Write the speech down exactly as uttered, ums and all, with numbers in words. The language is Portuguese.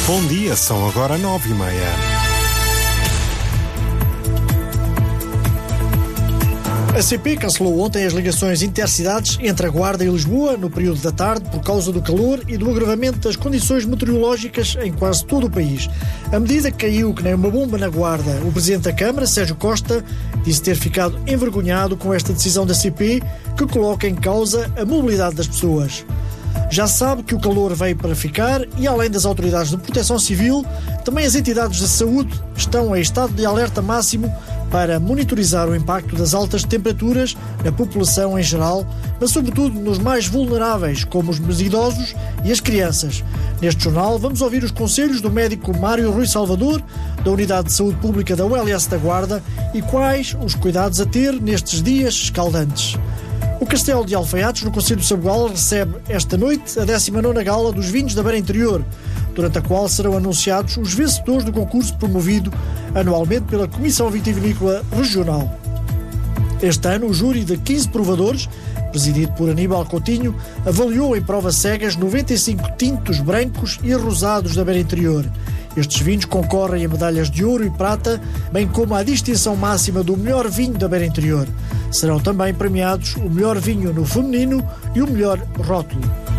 Bom dia, são agora nove e meia. A C P cancelou ontem as ligações intercidades entre a Guarda e Lisboa no período da tarde por causa do calor e do agravamento das condições meteorológicas em quase todo o país. A medida caiu que nem uma bomba na Guarda. O Presidente da Câmara, Sérgio Costa, disse ter ficado envergonhado com esta decisão da C P que coloca em causa a mobilidade das pessoas. Já sabe que o calor veio para ficar e, além das autoridades de proteção civil, também as entidades de saúde estão em estado de alerta máximo para monitorizar o impacto das altas temperaturas na população em geral, mas sobretudo nos mais vulneráveis, como os idosos e as crianças. Neste jornal vamos ouvir os conselhos do médico Mário Rui Salvador, da Unidade de Saúde Pública da U L S da Guarda, e quais os cuidados a ter nestes dias escaldantes. O Castelo de Alfaiates, no Concelho de Sabugal, recebe esta noite a décima nona Gala dos Vinhos da Beira Interior, durante a qual serão anunciados os vencedores do concurso promovido anualmente pela Comissão Vitivinícola Regional. Este ano, o júri de quinze provadores, presidido por Aníbal Coutinho, avaliou em provas cegas noventa e cinco tintos brancos e rosados da Beira Interior. Estes vinhos concorrem a medalhas de ouro e prata, bem como à distinção máxima do melhor vinho da Beira Interior. Serão também premiados o melhor vinho no feminino e o melhor rótulo.